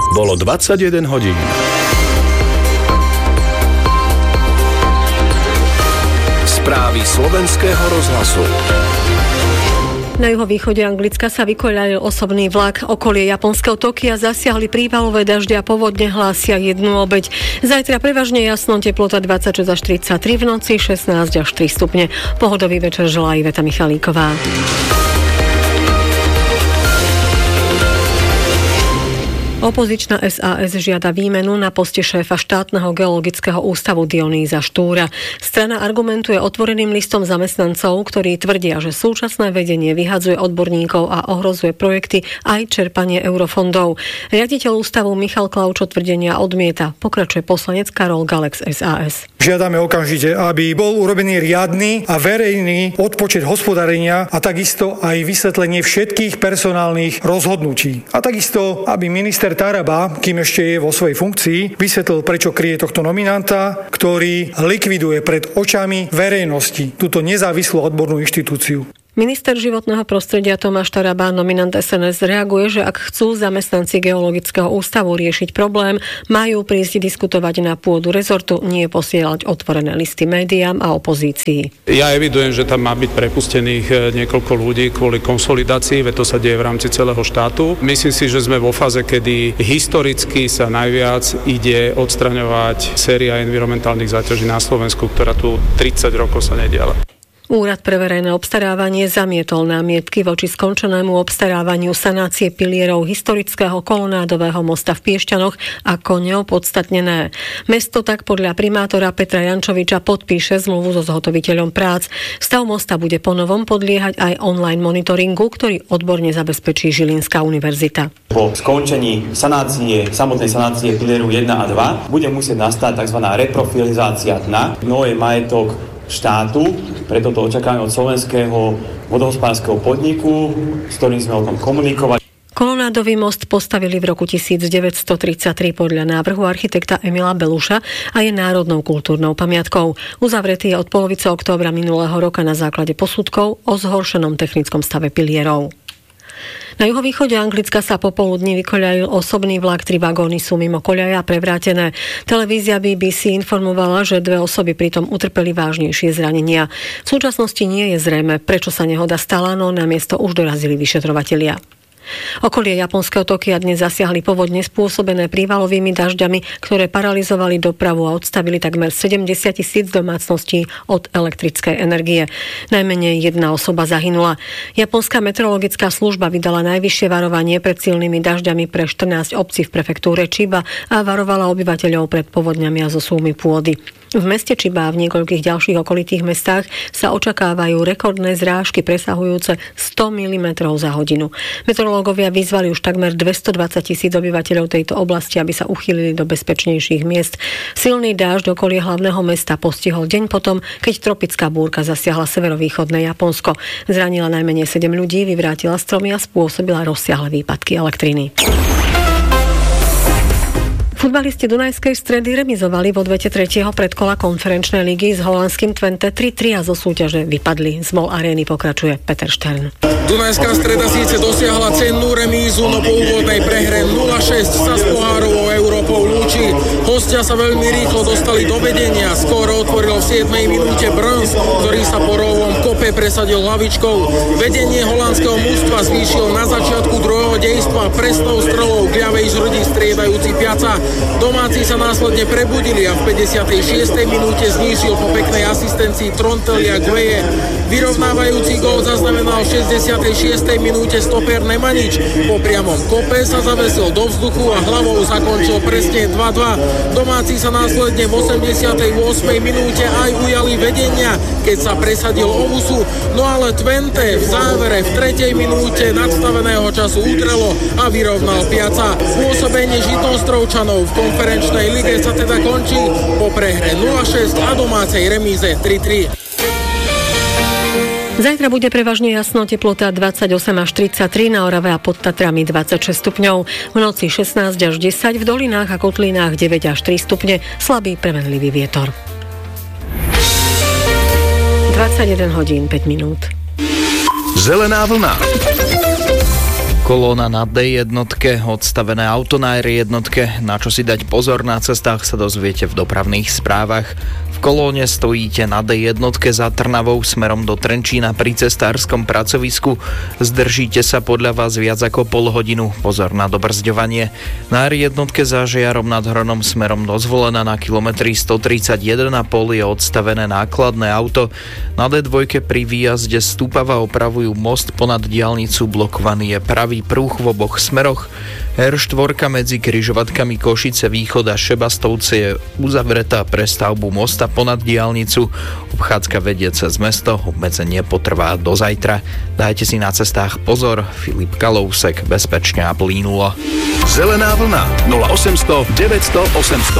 Bolo 21 hodín. Správy slovenského rozhlasu. Na juhovýchode Anglicka sa vykoľajil osobný vlak. Okolie japonského Tokia zasiahli prívalové dažde a povodne, hlásia jednu obeť. Zajtra prevažne jasno, teplota 26 až 33, v noci 16 až 3 stupne. Pohodový večer želá Iveta Michalíková. Opozičná SAS žiada výmenu na poste šéfa štátneho geologického ústavu Dionýza Štúra. Strana argumentuje otvoreným listom zamestnancov, ktorí tvrdia, že súčasné vedenie vyhadzuje odborníkov a ohrozuje projekty aj čerpanie eurofondov. Riaditeľ ústavu Michal Klaučo tvrdenia odmieta. Pokračuje poslanec Karol Galex SAS. Žiadame okamžite, aby bol urobený riadny a verejný odpočet hospodárenia a takisto aj vysvetlenie všetkých personálnych rozhodnutí. A takisto, aby minister Taraba, kým ešte je vo svojej funkcii, vysvetlil, prečo kryje tohto nominanta, ktorý likviduje pred očami verejnosti túto nezávislú odbornú inštitúciu. Minister životného prostredia Tomáš Taraba, nominant SNS, reaguje, že ak chcú zamestnanci Geologického ústavu riešiť problém, majú prísť diskutovať na pôdu rezortu, nie posielať otvorené listy médiám a opozícii. Ja evidujem, že tam má byť prepustených niekoľko ľudí kvôli konsolidácii, veď to sa deje v rámci celého štátu. Myslím si, že sme vo fáze, kedy historicky sa najviac ide odstraňovať séria environmentálnych záťaží na Slovensku, ktorá tu 30 rokov sa nediala. Úrad pre verejné obstarávanie zamietol námietky voči skončenému obstarávaniu sanácie pilierov historického kolonádového mosta v Piešťanoch ako neopodstatnené. Mesto tak podľa primátora Petra Jančoviča podpíše zmluvu so zhotoviteľom prác. Stav mosta bude ponovom podliehať aj online monitoringu, ktorý odborne zabezpečí Žilinská univerzita. Po skončení samotnej sanácie pilieru 1 a 2 bude musieť nastať tzv. Reprofilizácia dna. Dno je majetok štátu, preto to očakávame od slovenského vodohospodárskeho podniku, s ktorým sme o tom komunikovali. Kolonádový most postavili v roku 1933 podľa návrhu architekta Emila Beluša a je národnou kultúrnou pamiatkou. Uzavretý je od polovice októbra minulého roka na základe posudkov o zhoršenom technickom stave pilierov. Na juhovýchode Anglicka sa popoludní vykoľajil osobný vlak, 3 vagóny sú mimo koľaja prevrátené. Televízia BBC informovala, že 2 osoby pritom utrpeli vážnejšie zranenia. V súčasnosti nie je zrejme, prečo sa nehoda stala, no na miesto už dorazili vyšetrovatelia. Okolie japonského Tokia dnes zasiahli povodne spôsobené prívalovými dažďami, ktoré paralyzovali dopravu a odstavili takmer 70 000 domácností od elektrickej energie. Najmenej 1 osoba zahynula. Japonská meteorologická služba vydala najvyššie varovanie pred silnými dažďami pre 14 obcí v prefektúre Chiba a varovala obyvateľov pred povodňami a zosuvmi pôdy. V meste Chiba a v niekoľkých ďalších okolitých mestách sa očakávajú rekordné zrážky presahujúce 100 mm za hodinu. Meteorológovia vyzvali už takmer 220 000 obyvateľov tejto oblasti, aby sa uchýlili do bezpečnejších miest. Silný dážď okolie hlavného mesta postihol deň potom, keď tropická búrka zasiahla severovýchodné Japonsko. Zranila najmenej 7 ľudí, vyvrátila stromy a spôsobila rozsiahle výpadky elektriny. Futbalisti Dunajskej Stredy remizovali v odvete 3. predkola konferenčnej ligy s holandským Twente 3-3 a zo súťaže vypadli. Z MOL Arény pokračuje Peter Štern. Dunajská Streda síce dosiahla cennú remízu, no po úvodnej prehre 0-6 sa s pohárovou Európou lúči. Hostia sa veľmi rýchlo dostali do vedenia. Skóre otvoril v 7. minúte Bruns, ktorý sa po rovom kope presadil hlavičkou. Vedenie holandského mužstva zvýšil na začiatku druhého dejstva presnou strelou k ľavej žrdi striedajúci Piaca. Domáci sa následne prebudili a v 56. minúte znížil po peknej asistencii Trontelia Gueje. Vyrovnávajúci gól zaznamenal v 66. minúte stoper Nemanič. Po priamom kope sa zavesil do vzduchu a hlavou zakončil presne 2-2. Domáci sa následne v 88. minúte aj ujali vedenia, keď sa presadil Ovusu, no ale Twente v závere v 3. minúte nadstaveného času udrelo a vyrovnal Piaca. Pôsobenie Žitostrovčanov v konferenčnej lige sa teda končí po prehre 0-6 a domácej remíze 3-3. Zajtra bude prevažne jasno, teplota 28 až 33, na Orave a pod Tatrami 26 stupňov, v noci 16 až 10, v dolinách a kotlinách 9 až 3 stupne, slabý premenlivý vietor. 21 hodín 5 minút. Zelená vlna. Kolóna na D1, odstavené auto na R1, na čo si dať pozor na cestách sa dozviete v dopravných správach. V kolóne stojíte na D1 za Trnavou smerom do Trenčína pri cestárskom pracovisku. Zdržíte sa podľa vás viac ako pol hodinu. Pozor na dobrzďovanie. Na R1 za Žiarom nad Hronom smerom do Zvolena na kilometri 131,5 je odstavené nákladné auto. Na D2 pri výjazde z Stupava opravujú most ponad diaľnicu, blokovaný je pravý prúh v oboch smeroch. R4 medzi križovatkami Košice Východ a Šebastovce je uzavretá pre stavbu mosta ponad diaľnicu. Obchádzka vedie cez mesto, obmedzenie potrvá do zajtra. Dajte si na cestách pozor. Filip Kalousek, bezpečne a plynulo. Zelená vlna 0800 900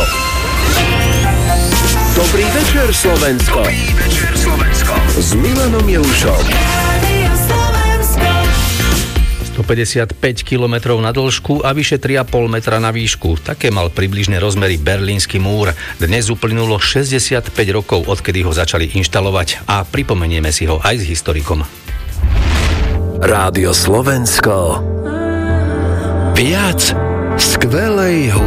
800. Dobrý večer, Slovensko. S Milanom Jelušom. 155 km na dĺžku a vyše 3,5 metra na výšku. Také mal približne rozmery Berlínsky múr. Dnes uplynulo 65 rokov, odkedy ho začali inštalovať a pripomenieme si ho aj s historikom. Rádio Slovensko. Viac skvelej hudby.